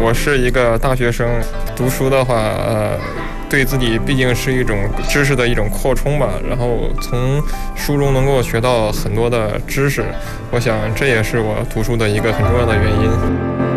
我是一个大学生，读书的话，对自己毕竟是一种知识的一种扩充吧，然后从书中能够学到很多的知识，我想这也是我读书的一个很重要的原因。